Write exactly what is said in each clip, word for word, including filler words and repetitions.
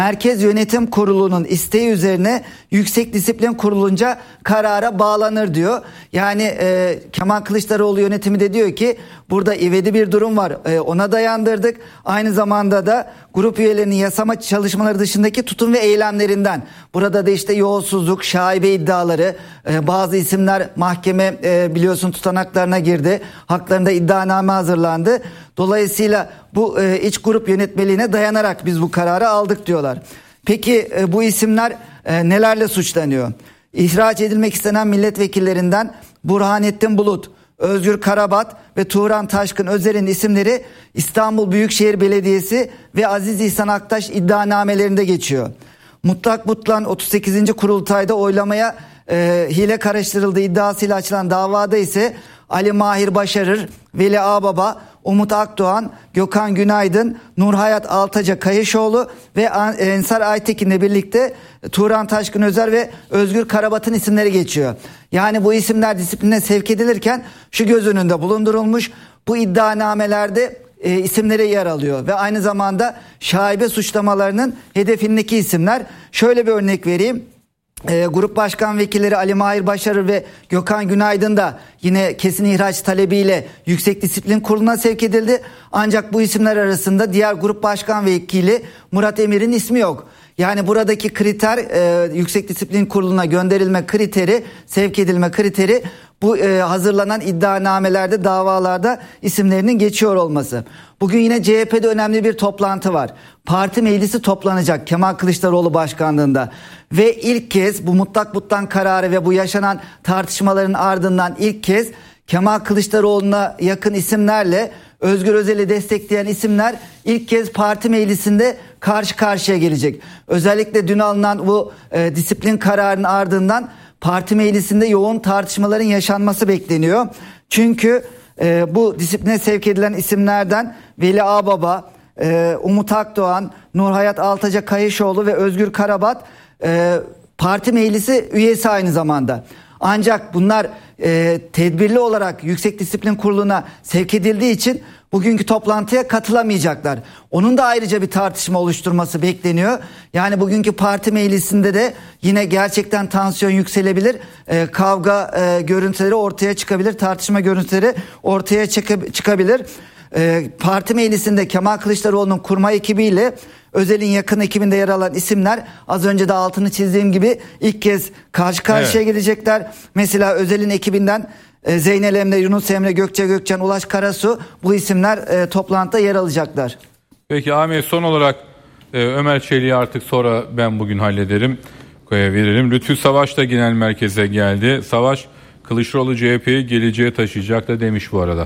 Merkez Yönetim Kurulu'nun isteği üzerine Yüksek Disiplin Kurulu'nca karara bağlanır diyor. Yani e, Kemal Kılıçdaroğlu yönetimi de diyor ki burada ivedi bir durum var, e, ona dayandırdık. Aynı zamanda da grup üyelerinin yasama çalışmaları dışındaki tutum ve eylemlerinden. Burada da işte yolsuzluk, şaibe iddiaları, e, bazı isimler mahkeme e, biliyorsun tutanaklarına girdi. Haklarında iddianame hazırlandı. Dolayısıyla bu e, iç grup yönetmeliğine dayanarak biz bu kararı aldık diyorlar. Peki e, bu isimler e, nelerle suçlanıyor? İhraç edilmek istenen milletvekillerinden Burhanettin Bulut, Özgür Karabat ve Turan Taşkın Özer'in isimleri İstanbul Büyükşehir Belediyesi ve Aziz İhsan Aktaş iddianamelerinde geçiyor. Mutlak Mutlan otuz sekizinci kurultayda oylamaya e, hile karıştırıldığı iddiasıyla açılan davada ise Ali Mahir Başarır, Veli Ağbaba, Umut Akdoğan, Gökhan Günaydın, Nurhayat Altaca Kayışoğlu ve Ensar Aytekin'le birlikte Turan Taşkın Özer ve Özgür Karabat'ın isimleri geçiyor. Yani bu isimler disipline sevk edilirken şu göz önünde bulundurulmuş, bu iddianamelerde e, isimleri yer alıyor ve aynı zamanda şaibe suçlamalarının hedefindeki isimler. Şöyle bir örnek vereyim. E, Grup Başkan Vekilleri Ali Mahir Başarır ve Gökhan Günaydın da yine kesin ihraç talebiyle Yüksek Disiplin Kurulu'na sevk edildi. Ancak bu isimler arasında diğer Grup Başkan Vekili Murat Emir'in ismi yok. Yani buradaki kriter e, Yüksek Disiplin Kurulu'na gönderilme kriteri, sevk edilme kriteri bu e, hazırlanan iddianamelerde, davalarda isimlerinin geçiyor olması. Bugün yine C H P'de önemli bir toplantı var. Parti meclisi toplanacak Kemal Kılıçdaroğlu başkanlığında. Ve ilk kez bu mutlak mutlan kararı ve bu yaşanan tartışmaların ardından ilk kez Kemal Kılıçdaroğlu'na yakın isimlerle Özgür Özel'i destekleyen isimler ilk kez parti meclisinde karşı karşıya gelecek. Özellikle dün alınan bu e, disiplin kararının ardından parti meclisinde yoğun tartışmaların yaşanması bekleniyor. Çünkü e, bu disipline sevk edilen isimlerden Veli Ağbaba, e, Umut Akdoğan, Nurhayat Altaca Kayışoğlu ve Özgür Karabat e, parti meclisi üyesi aynı zamanda. Ancak bunlar e, tedbirli olarak Yüksek Disiplin Kurulu'na sevk edildiği için bugünkü toplantıya katılamayacaklar. Onun da ayrıca bir tartışma oluşturması bekleniyor. Yani bugünkü parti meclisinde de yine gerçekten tansiyon yükselebilir. E, kavga e, görüntüleri ortaya çıkabilir. Tartışma görüntüleri ortaya çık- çıkabilir. E, parti meclisinde Kemal Kılıçdaroğlu'nun kurmay ekibiyle Özel'in yakın ekibinde yer alan isimler az önce de altını çizdiğim gibi ilk kez karşı karşıya evet. gelecekler. Mesela Özel'in ekibinden e, Zeynel Emre, Yunus Emre, Gökçe Gökçen, Ulaş Karasu bu isimler e, toplantıda yer alacaklar. Peki Ahmet, son olarak e, Ömer Çelik'i artık sonra ben bugün hallederim, veririm. Lütfü Savaş da genel merkeze geldi. Savaş, Kılıçdaroğlu C H P'yi geleceğe taşıyacak da demiş bu arada.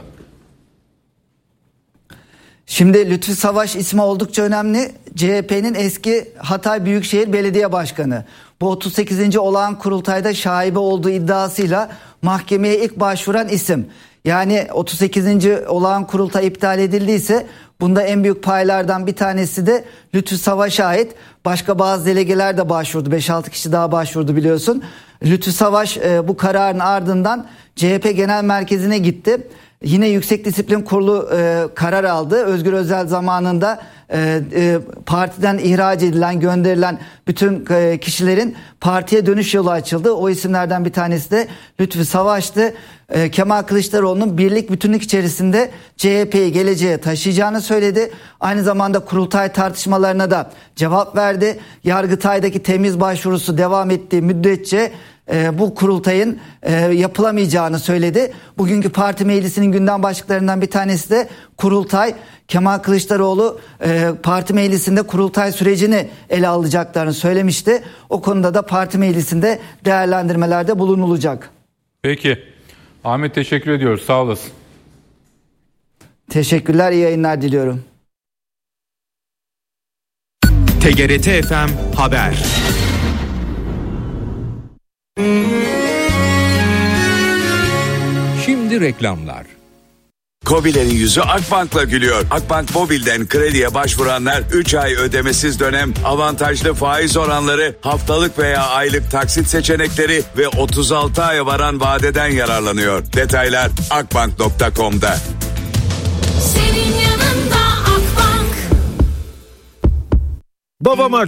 Şimdi Lütfü Savaş ismi oldukça önemli. C H P'nin eski Hatay Büyükşehir Belediye Başkanı. Bu otuz sekizinci olağan kurultayda şaibe olduğu iddiasıyla mahkemeye ilk başvuran isim. Yani otuz sekizinci olağan kurultay iptal edildiyse bunda en büyük paylardan bir tanesi de Lütfü Savaş'a ait. Başka bazı delegeler de başvurdu. beş altı kişi daha başvurdu biliyorsun. Lütfü Savaş e, bu kararın ardından C H P Genel Merkezi'ne gitti. Yine Yüksek Disiplin Kurulu e, karar aldı. Özgür Özel zamanında e, e, partiden ihraç edilen, gönderilen bütün e, kişilerin partiye dönüş yolu açıldı. O isimlerden bir tanesi de Lütfü Savaş'tı. E, Kemal Kılıçdaroğlu'nun birlik bütünlük içerisinde C H P'yi geleceğe taşıyacağını söyledi. Aynı zamanda kurultay tartışmalarına da cevap verdi. Yargıtay'daki temiz başvurusu devam ettiği müddetçe E, bu kurultayın e, yapılamayacağını söyledi. Bugünkü parti meclisinin gündem başlıklarından bir tanesi de kurultay. Kemal Kılıçdaroğlu e, parti meclisinde kurultay sürecini ele alacaklarını söylemişti. O konuda da parti meclisinde değerlendirmelerde bulunulacak. Peki. Ahmet, teşekkür ediyoruz. Sağ olasın. Teşekkürler, iyi yayınlar diliyorum. T G R T F M Haber. Şimdi reklamlar. KOBİ'lerin yüzü Akbank'la gülüyor. Akbank Mobil'den krediye başvuranlar üç ay ödemesiz dönem, avantajlı faiz oranları, haftalık veya aylık taksit seçenekleri ve otuz altı aya varan vadeden yararlanıyor. Detaylar akbank nokta com'da. Senin yanında Akbank. Babama